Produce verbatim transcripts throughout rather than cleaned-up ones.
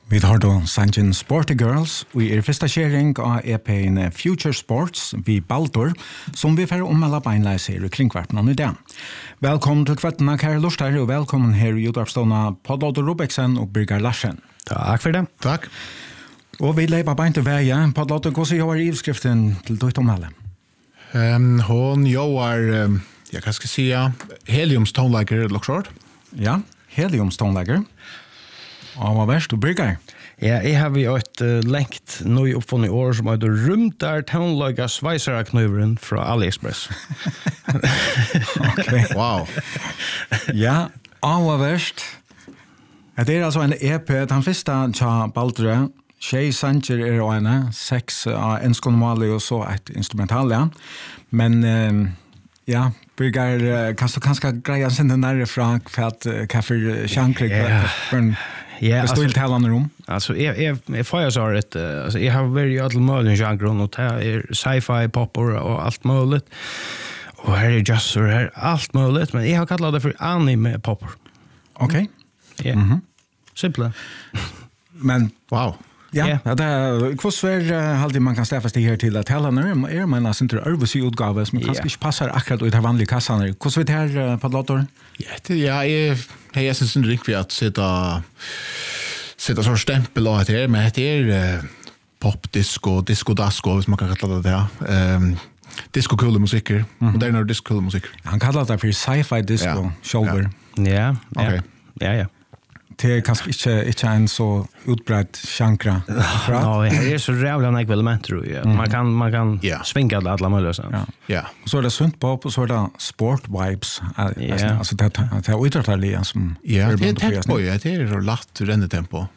Vi har då Sanjin Sporty Girls och er första sharing av E P:n Future Sports vi Baldur som vi får ommåla beinleis her i kringkvarten av det. Velkommen til kvartene, kære Lortar, og velkommen her i Jodarpstående Podlodder Robeksen og Birger Larsen. Takk for det. Takk. Og vi leipa beint til veie. Podlodder, hvordan gjør i utskriften til ditt omhelle? Um, hon gjør, um, jeg kan skal si, heliumstonelager Luxord. Ja, heliumstonelager. Og hva verst, du Birger? Ja, jeg har vi et uh, lengt nøy oppfunnet år som heter Rymdar tonelager Sveisera-knøveren fra AliExpress. Ok. Wow. Ja, og hva verst? Det er altså en E P, den første tja Baldre, Tjej Sanger er og ene, seks av enskånmålig og så et instrumental, ja. Men, uh, ja, Birger, kan du kanskje greie sinne nærre fra hva for sjankrig for en Ja, bestående talende rom? Altså, jeg, jeg, jeg får jo så et, uh, altså, jeg har vært i alle mulige sjanger, og det er sci-fi, popper og alt mulig. Og her er jazz, og her er alt mulig, men jeg har kallet det for anime popper. Ok. Ja, Mhm. simple. Men, Wow. ja, Ja. ja. Det er, hvordan er uh, alltid man kan steffe seg her til at talende er, er man altså ikke øvelse i utgave som kanskje Ja. ikke passer akkurat ut av vanlige kassene. Hvordan vet det her uh, på Lotter? Ja, det, ja, jeg, jeg synes ikke riktig at sitte, sitte sånn stempel av det her, men det er uh, pop, disco, disco-dasko, hvis man kan kalle det det. Um, disco-kule musikker, mm-hmm. moderne disco-kule musikker. Han kallar det for sci-fi disco, Ja. shoulder. Ja, ja. Ok. Ja, ja. Det er kanskje ikke, ikke en så utbredd sjankra. Ja, det er så rævlig enn element, tror jeg. Man kan, man kan Ja. svinga det alle mulige. Ja. Ja. Og så er det sunt pop, og så er det sport vibes. Ja. Ja. Altså det, det er utrettelige som... Ja, er det er blant tempo, på ja, det er latt rennetempo.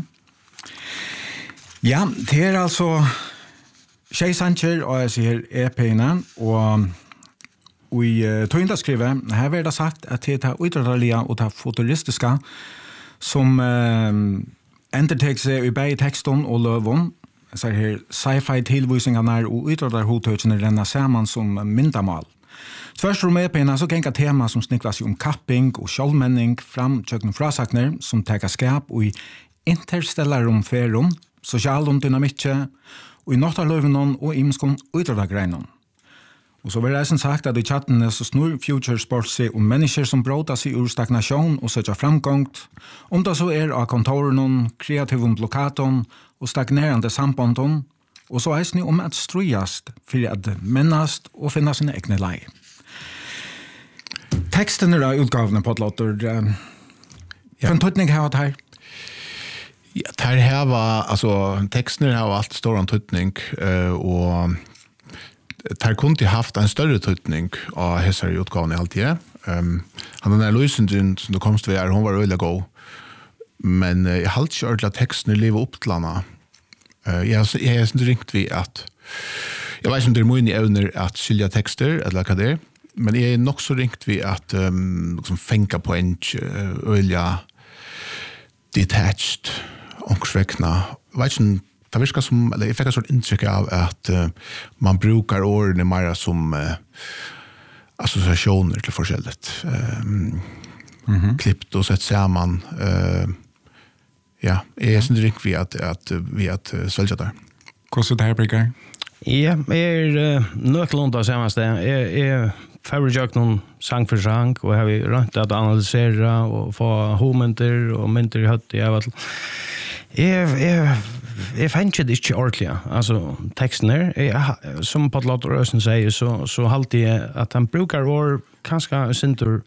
Ja, det er altså Tjej Sanger, og jeg sier E P-ene, og vi uh, tog inn å skrive, her vil det sagt at det er utrettelige og det futuristiske, som uh, endertek seg i begge teksten og løven, så er her sci-fi tilvisningene og utretterhodtøkene renner sammen som myndamal. Tvers om E P-ene så gengar tema som sniklas om kapping og sjålmenning fram tjøkken frasakner som teker skap og i interstellar romferum, sosialum dynamikke, og i nottarløvenen og imenskon utrettergreinon. Og så vil jeg som sagt at i chattene så snur Future Sports seg om mennesker som bråter seg ur stagnasjon og søker framgångt, om det så er av kontoren, kreativum blokaton og stagnerande sambanden, og så er det om at strujast for at mennast og finna sine egne lei. Teksten er av utgavene på et låter. Kan tøtning ha det her? Ja, det her var, altså, tekstene har alt stor antydning, uh, og det kunne haft en større tydning av hessere utgavene alltid. Um, han den der løsningen som du komst ved her, hun var veldig god. Men uh, jeg har ikke hørt at tekstene lever opp til henne. Uh, jeg har ikke ringt ved at jeg vet ikke om det er mye evner at skilja tekster, eller hva det er, men jeg er nok så ringt ved at um, liksom fenga poeng, uh, øyla detached, ångsvekna. Jeg vet ikke om det virker som, eller jeg fikk et sånt inntrykk av at uh, man brukar årene mer som uh, assosiasjoner til forskjellet. Um, mm-hmm. Klippt og sett sammen. Uh, ja, jeg synes ikke vi at, at vi at uh, sølger der. Hvordan er det her, Birger? Ja, jeg er uh, nøklund av samme sted. Jeg er favorittjøk noen sang for sang, og jeg har rønt at analysere og få homenter og mynter i høtt i av. Jeg, jeg, jeg finner det ikke ordentlig, altså teksten her. Jeg, som Podlodder Røsen sier, så, så halte jeg at han brukar år kanskje sinter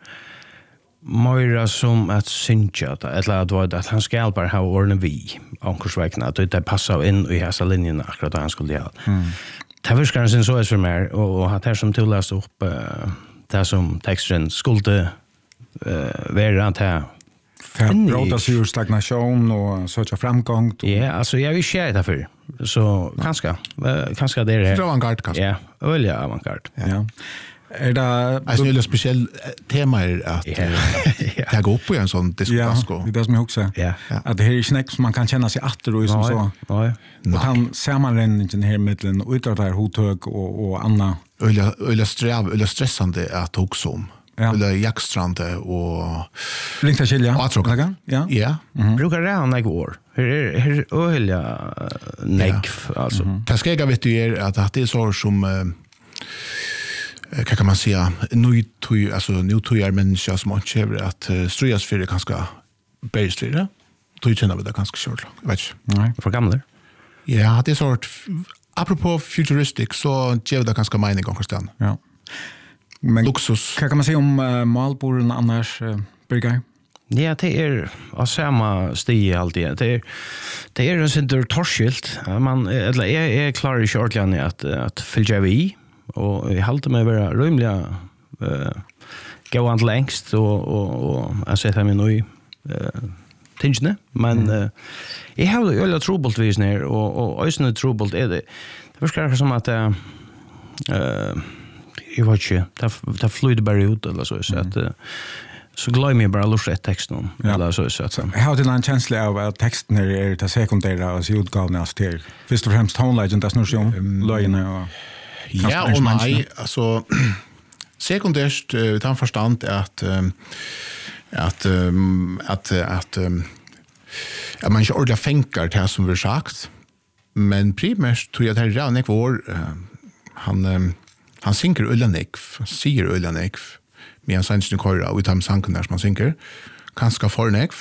mer som at synge, eller at, at han skal bare ha årene vi, omkursvekkene, at det passer inn i hese linjene akkurat da han skulle gjøre. Mm. Det virker han sin så er for meg, og, og det som tillæst opp uh, det som teksten skulle uh, være til Det bråta sig ur stagnation och söka framgång. Ja, alltså jag vill säga det för. Så kanske kanske det är det. Det var avantgarde kanske. Ja, väl ja, avantgarde. Ja. Är det alltså det är speciell tema är att ta gå upp på en sån discodasko. Ja, det är som jag också. Ja. Att det här är snäck som man kan känna sig åter och som så. Ja. Och han sammanränningen här mellan utan där hothög och och Anna. Ölla ölla sträv, ölla stressande att också om. Ja. Eller jaktstrande och Linkta skilja. Ja, tror jag. Ja. Ja. Mm-hmm. Brukar det han jag år. Her er her øyla negv, alltså. Det ska jag vet du är att det är så som eh vad kan man säga nu tog alltså nu tog jag människa som inte har att strujas för det ganska bäst för det. Tog känna det ganska short. Vet du? Nej, för gamla. Ja, det är sort apropå futuristic så ger det ganska mening gånger stan. Ja. Men luxus. Vad kan man säga om uh, Malborn annars uh, Birger? Ja, det är av samma stig alltid. Det är det är en sån torskilt. Man eller är är klar i shortland att att fylla vi och jag håller mig vara rymliga eh gå an längst och och och jag sätter mig nu eh tingene, men mm. jag har ju alla troubled vis ner och och ösnen troubled är det. Det verkar som att eh jag vet inte, det det flyter bara ut eller så så att så glömmer jag bara lusta ett text någon eller så så att jag har en känsla av att texten är det sekundära och utgåvan av till först och främst tone legend das nu som löjne och ja och nej alltså sekundärt vi tar förstånd att att att att att man inte ordentligt fänkar det som vi sagt men primärt tror jag att det är redan vår han han synker Ullanek säger Ullanek med en sannsyn køyre og utom sanken der som man synker, kanskje for nekv.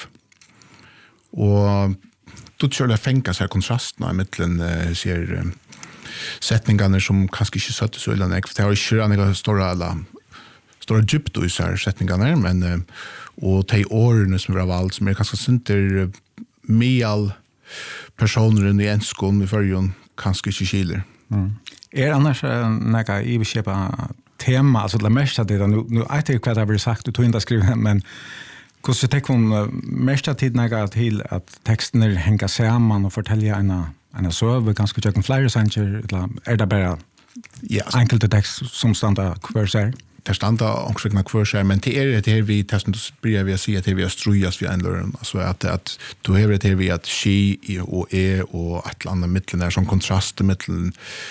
Og du tror det fenker seg kontrastene i midtelen, uh, ser uh, setningene som kanskje ikke søtter så ille nekv. Det har ikke rannet store, eller store dypt i seg setningene, men uh, og de årene som vi har valgt, som er kanskje synter uh, med all personer i enskån i førjen, kanskje ikke kiler. Mm. Er annars uh, nægge i bekjøpet tema, alltså det mesta det nu nu jag tycker vad det har sagt du tog inte skriva men hur så tek hon mesta tid några till att texten hänger samman och fortälja en en så vi ganska tycker flyer center eller är det bara ja enkelt text som standard kvar så det standard omkring kvar så men det är det här vi testen börjar vi se att vi har strujas vi ändå alltså att att du har det här vi att she och e och ett annat mitten där som kontrast mellan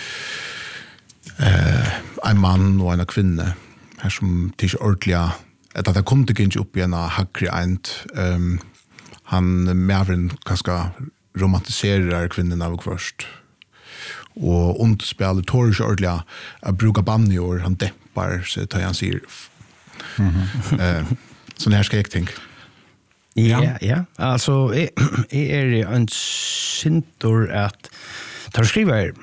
eh en man och en kvinna här som tills ordliga att det kunde inte upp i en hackre end ehm han Mervin kanske romantiserar kvinnan av först och underspelar torch ordliga att bruka banjor han deppar så tar han sig mhm eh så när ska jag tänka ja ja alltså är det en syntor att tar skriver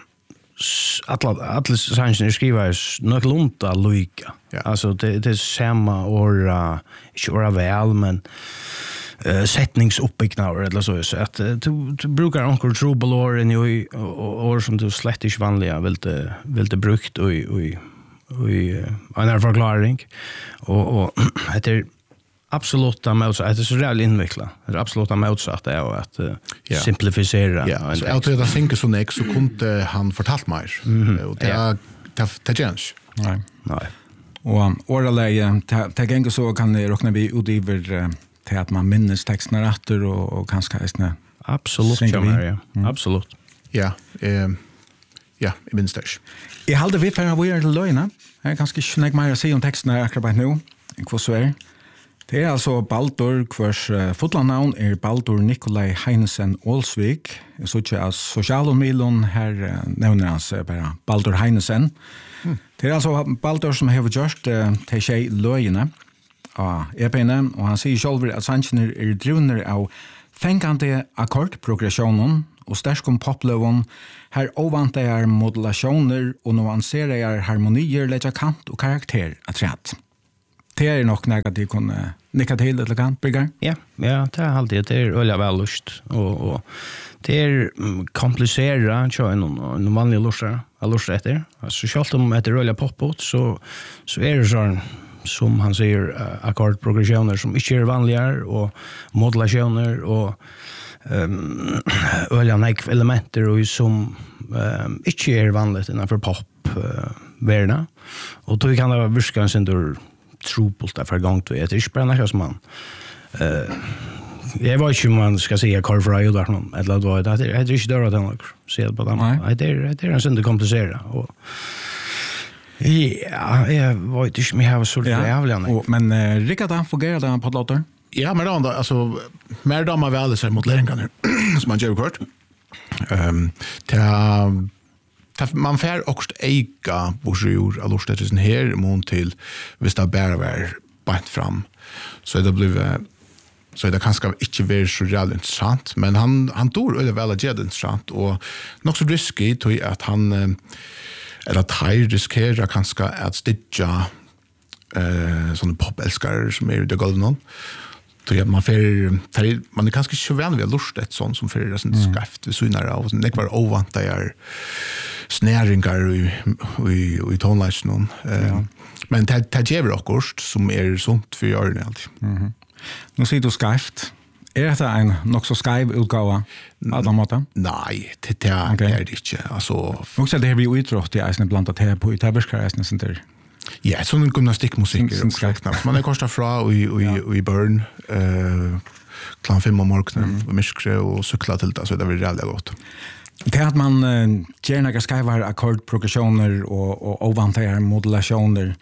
alla alla sanningen skriver något lunta lika. Alltså det det är samma ora inte ora väl men uh, sättningsuppbyggnader eller så så att du du brukar onkel trouble or in ju or som du slett inte vanliga vill det vill det brukt och och och en förklaring och och det absolut motsatt det är så reellt invecklat. Det är absolut motsatt det är att uh, yeah. simplifiera. Ja, så jag tror att tänker så näck så kunde han fortalt mer. Mm-hmm. Och det är det det chans. Nej. Nej. Och ordaläge det gänger så kan det räkna vi ut över till att man minns texterna rätt och och kanske är absolut ja. Mm. Absolut. Ja, eh ja, i minst det. Jag håller vi för vi är till lögna. Jag kanske snägg mer att säga om texterna akkurat nu. Vad så är det är alltså Baldur kvars uh, fotlandnavn är Baldur Nikolai Heinesen Olsvik. Jag såg att socialmedien här uh, nämner han sig bara Baldur Heinesen. Mm. Det är alltså Baldur som har gjort uh, till sig lögene av E P-en och han säger själv att sannsynner är drivner av fängande akkordprogressionen och stärskom poplövon här ovante är modulationer och nuanserar harmonier, lägga kant och karaktär att rätt. Det är nog något de kunde nicka till eller kan bygga. Ja, ja, det är alltid det är öliga väl lust och och det är komplicerat så en en vanlig lustra, all lustra efter. Alltså självt om det är öliga popot så så är det så som han säger uh, akkordprogressioner som inte är vanliga och modulationer och ehm um, öliga nek elementer och som um, inte är vanligt innanför pop uh, värna. Och då kan det vara viskans ändå trupult där för gång då det är inte bara något som man eh jag vet inte om man ska säga carver eller något eller vad det är det är inte där att se på dem det är det är en sån komplicerat och ja jag vet inte om jag har så jävla men Rickard han fungerar där på låter Ja, men då alltså mer då man väl så mot läringarna som man gör kort. Ehm ta ta man får också eiga borsjor av lusteten här mot till visst det bara var bant fram. Så det blev så det kanske inte var så jävla intressant, men han han tog eller väl jävla intressant och nog så risky till att han eller tar riskerar kanske att stitcha eh såna popälskare som är det golden. Så man får man är kanske inte vän vid lustet sånt som för det sånt skaft vi synar av och det var ovanta är snäringar i i i tonlägen eh men det det ger också som är sånt för gör det alltid. Mhm. Nu ser du skaft. Är det en nog så skive utgåva alla måta? Nej, det är det är det inte. Alltså också det här blir utrott i isne blandat här på i Taberskar center. Ja, sån gymnastikmusik är man är kostar fra i i i Burn eh klan fem om morgonen och myskre och cykla till det så det blir jävligt gott. Det att man uh, gärna ska skriva ackordprogressioner och och ovanliga modulationer.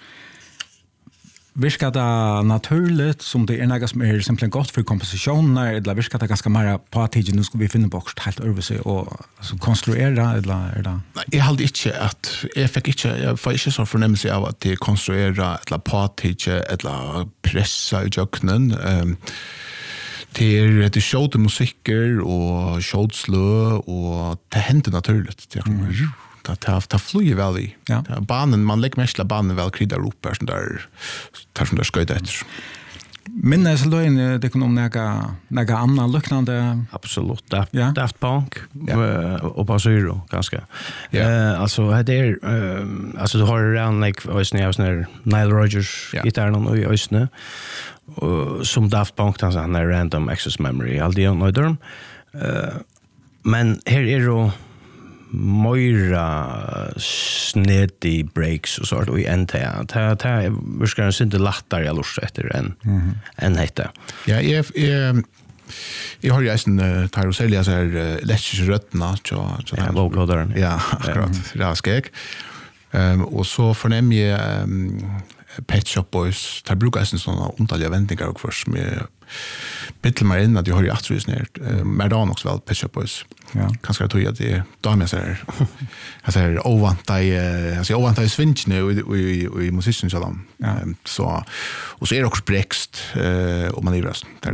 Viskar det naturligt som det är något som är simpelt gott för kompositioner eller viskar det ganska mer på att nu ska vi finna bort helt över sig och alltså konstruera eller är det? Nej, jag hade inte att jag fick inte jag får inte så förnämelse av att det konstruera eller på att eller pressa i jöknen. Ehm det är det show till musiker och showslö och det händer naturligt. Det kommer att ta ta flyga väl i. Ja. Banan man lägger mest banan väl krydda upp sån där tar som där ska det efter. Men det så då det kan om några några andra liknande Absolut. Daft, Ja. Daft Punk Ja. och Basuro ganska. Ja. Eh alltså det är eh, alltså du har redan like Ösne Ösne Nile Rodgers Ja. gitarren och Ösne och som Daft Punk han han är random access memory all det och där. Eh men här är då Moira sneddy breaks och sånt och i N T A. Ta ta vi ska ju inte lättare jag lust efter än än heter. Ja, jag jag jag har ju en Tyroselia så här läskiga rötterna så så Ja, vocodern. Ja, akkurat. Det är skeg. Ehm och så förnäm jag um, Pet Shop Boys. Där brukar jag såna underliga vändningar och först med bitte mer in att jag har ju åttrus ner. Mer då också väl Pet Shop Boys. Ja. Kanske jag tror att det då med så här. Jag säger ovanta i alltså ovanta i swing nu i i musician så dem. Så och så är det också brext eh om man är röst där.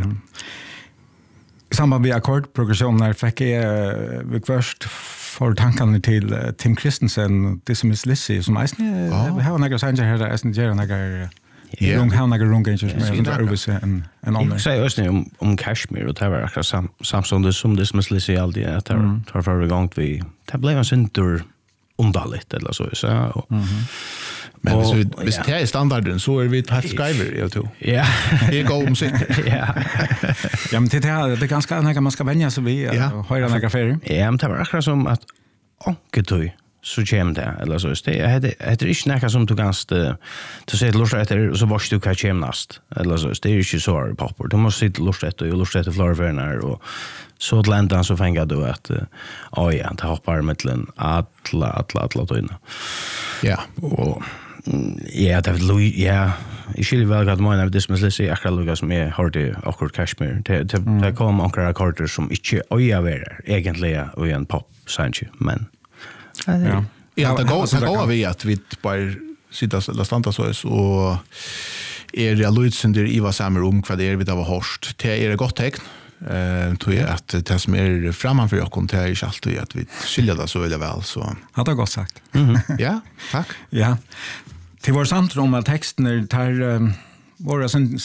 I samband med ackordprogressioner fick jag uh, först för tankarna till uh, Tim Christensen, det som är Lizzy, som eisne, vi har några sanger här, eisne gör några lång har några rungangers med under Urvis en en annan. Jag säger också om om Kashmir och det var akkurat sam samstundes som det som är Lizzy alltid att det tar för igång vi det blev en syntur undarligt eller så så och Men hvis vi hvis det er standarden så är vi helt skriver jag tror. ja. Det går om sig. Ja. Ja, men det är det är ganska när man ska vänja sig vid och höra några färger. Ja, men det var akkurat som att onketöj så kommer det eller så det är det är inte något som du ganska du säger lust efter så vars du kan kemnast eller så det är ju så papper du måste sitta lust efter och lust efter florvernar och så ländan så fänger du att oj ja det hoppar mellan alla alla alla tojna. Ja. Och ja, det är Louis, ja. Jag skulle väl att man av det som är akkurat Lucas med hörde akkurat Kashmir. Det det det kom akkurat akkorder som inte öja ver egentligen och en pop sanche men Ja. Ja, det går så går vi att vi bara sitta och stanna så och är det Louis där Eva Sammer om vad det är vi det var hårst. Det är det gott tecken. Eh tror jag att det som är framför jag kom till är inte alltid att vi skiljer det så väl väl så. Har det gått sagt. Ja, tack. Ja. Till vår samtal om att texten är tar våra